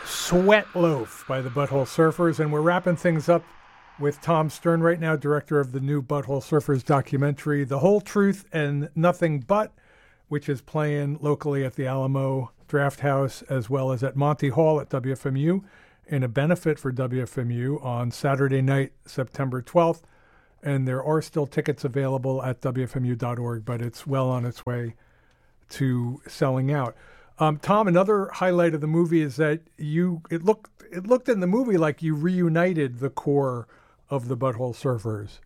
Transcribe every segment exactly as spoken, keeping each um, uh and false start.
Sweat Loaf by the Butthole Surfers, and we're wrapping things up with Tom Stern right now, director of the new Butthole Surfers documentary, The Whole Truth and Nothing But, which is playing locally at the Alamo Drafthouse as well as at Monty Hall at W F M U in a benefit for W F M U on Saturday night, September twelfth. And there are still tickets available at W F M U dot org, but it's well on its way to selling out. Um, Tom, another highlight of the movie is that you it looked it looked in the movie like you reunited the core of the Butthole Surfers.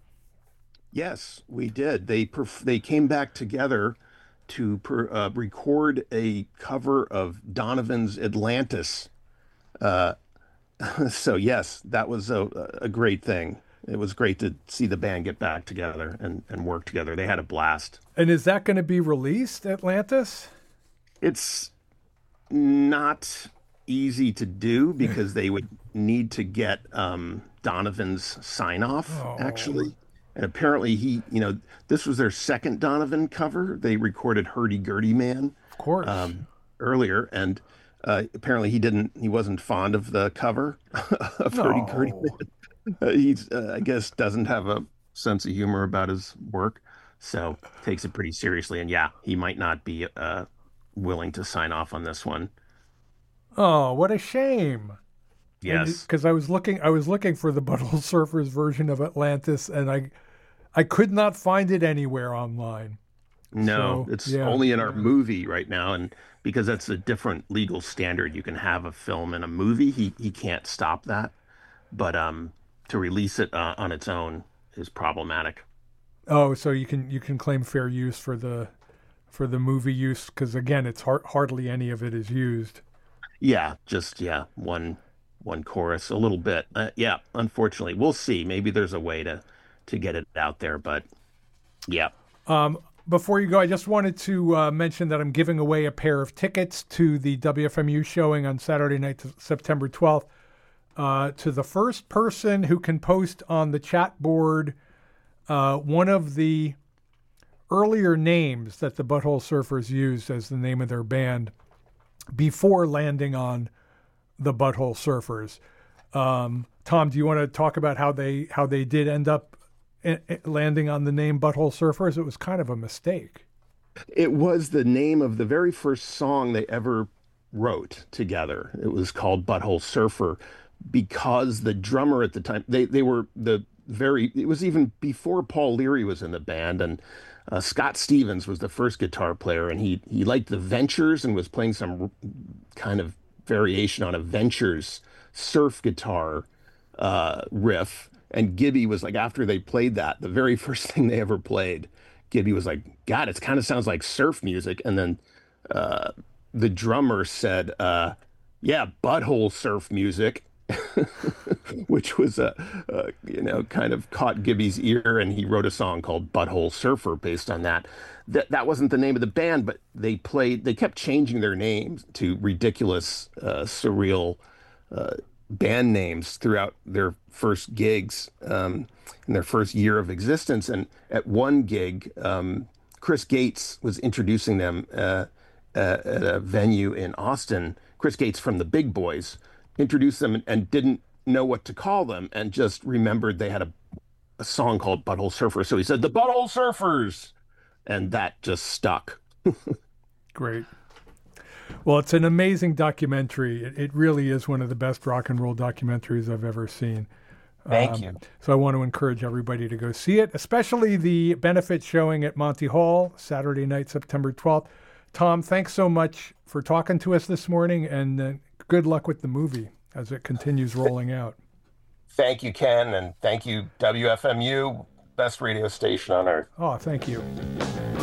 Yes, we did. They perf- they came back together to per- uh, record a cover of Donovan's Atlantis. Uh, so yes, that was a, a great thing. It was great to see the band get back together and, and work together. They had a blast. And is that going to be released, Atlantis? It's not easy to do because they would need to get um, Donovan's sign off, oh. actually. And apparently he, you know, this was their second Donovan cover. They recorded Hurdy-Gurdy Man. Of course. Um, earlier. And uh, apparently he didn't, he wasn't fond of the cover of no. Hurdy-Gurdy Man. Uh, he's, uh, I guess, doesn't have a sense of humor about his work. So takes it pretty seriously. And yeah, he might not be uh, willing to sign off on this one. Oh, what a shame. Yes. Because I was looking I was looking for the Butthole Surfers version of Atlantis, and I I could not find it anywhere online. No, so, it's yeah. only in our movie right now, and because that's a different legal standard, you can have a film in a movie. He he can't stop that. But um to release it uh, on its own is problematic. Oh, so you can you can claim fair use for the for the movie use, because again, it's har- hardly any of it is used. Yeah, just yeah, one one chorus, a little bit. Uh, yeah, unfortunately, we'll see. Maybe there's a way to to get it out there, but yeah. Um, before you go, I just wanted to uh, mention that I'm giving away a pair of tickets to the W F M U showing on Saturday night, September twelfth. Uh, to the first person who can post on the chat board uh, one of the earlier names that the Butthole Surfers used as the name of their band before landing on the Butthole Surfers. Um, Tom, do you want to talk about how they how they did end up in, in landing on the name Butthole Surfers? It was kind of a mistake. It was the name of the very first song they ever wrote together. It was called Butthole Surfer, because the drummer at the time, they, they were the very, it was even before Paul Leary was in the band, and uh, Scott Stevens was the first guitar player, and he, he liked the Ventures and was playing some kind of variation on a Ventures surf guitar uh, riff. And Gibby was like, after they played that, the very first thing they ever played, Gibby was like, God, it kind of sounds like surf music. And then uh, the drummer said, uh, yeah, butthole surf music. Which was a, uh, you know, kind of caught Gibby's ear, and he wrote a song called Butthole Surfer based on that. That that wasn't the name of the band, but they played. They kept changing their names to ridiculous, uh, surreal uh, band names throughout their first gigs um, in their first year of existence. And at one gig, um, Chris Gates was introducing them uh, at a venue in Austin. Chris Gates from the Big Boys introduced them and didn't know what to call them, and just remembered they had a, a song called Butthole Surfer. So he said, the Butthole Surfers. And that just stuck. Great. Well, it's an amazing documentary. It, it really is one of the best rock and roll documentaries I've ever seen. Thank um, you. So I want to encourage everybody to go see it, especially the benefit showing at Monty Hall, Saturday night, September twelfth. Tom, thanks so much for talking to us this morning, and uh, good luck with the movie as it continues rolling out. Thank you, Ken, and thank you, W F M U, best radio station on earth. Oh, thank you.